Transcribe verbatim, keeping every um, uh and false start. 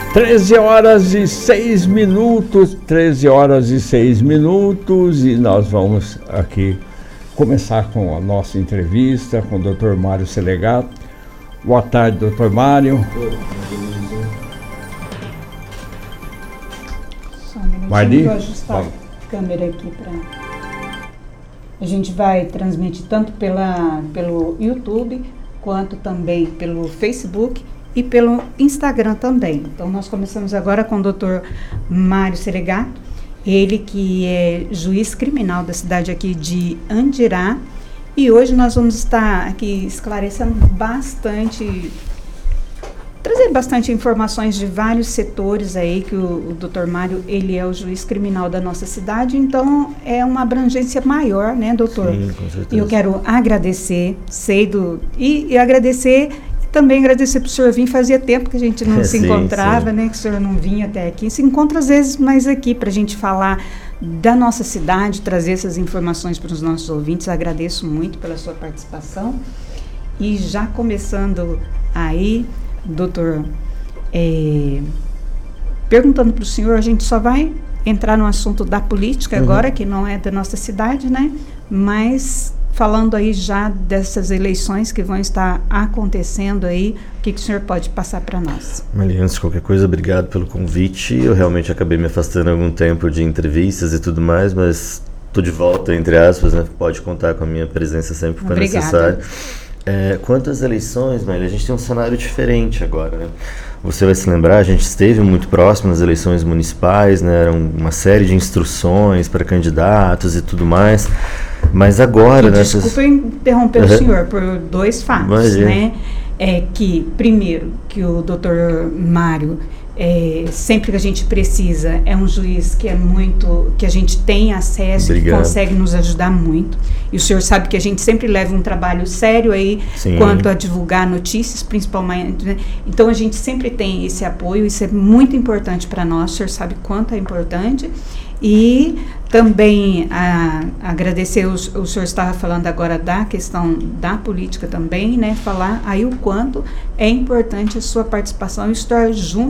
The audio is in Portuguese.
treze horas e seis minutos, treze horas e seis minutos, e nós vamos aqui começar com a nossa entrevista com o doutor Mário Selegato. Boa tarde, doutor Mário. Só um minutinho, Marli? vou ajustar a câmera aqui para... A gente vai transmitir tanto pela, pelo YouTube, quanto também pelo Facebook e pelo Instagram também. Então nós começamos agora com o doutor Mário Selegato, ele que é juiz criminal da cidade aqui de Andirá, e hoje nós vamos estar aqui esclarecendo bastante, trazer bastante informações de vários setores aí, que o, o doutor Mário, ele é o juiz criminal da nossa cidade, então é uma abrangência maior, né, doutor? Sim, com certeza. E eu quero agradecer, sei do, e, e agradecer, também agradecer para o senhor vir, fazia tempo que a gente não É, se sim, encontrava, sim. né, que o senhor não vinha até aqui, se encontra às vezes mais aqui para a gente falar da nossa cidade, trazer essas informações para os nossos ouvintes. Agradeço muito pela sua participação. E já começando aí, doutor, é, perguntando para o senhor, a gente só vai entrar no assunto da política Uhum. agora, que não é da nossa cidade, né? Mas falando aí já dessas eleições que vão estar acontecendo aí, o que, que o senhor pode passar para nós? Marli, antes de qualquer coisa, obrigado pelo convite. Eu realmente acabei me afastando há algum tempo de entrevistas e tudo mais, mas estou de volta, entre aspas, né? Pode contar com a minha presença sempre que for Obrigada. necessário. É, quanto às eleições, Marli, a gente tem um cenário diferente agora, né? Você vai se lembrar, a gente esteve muito próximo das eleições municipais, né? Eram uma série de instruções para candidatos e tudo mais, mas agora... E nessas... desculpa eu interromper Uhum. o senhor por dois fatos, Imagina. né? É que, primeiro, que o doutor Mário, é, sempre que a gente precisa, é um juiz que é muito, que a gente tem acesso, que Obrigado. consegue nos ajudar muito. E o senhor sabe que a gente sempre leva um trabalho sério aí, Sim. quanto a divulgar notícias, principalmente, né? Então a gente sempre tem esse apoio, isso é muito importante para nós, o senhor sabe quanto é importante. E também a, agradecer, o, o senhor estava falando agora da questão da política também, né? Falar aí o quanto é importante a sua participação e estar junto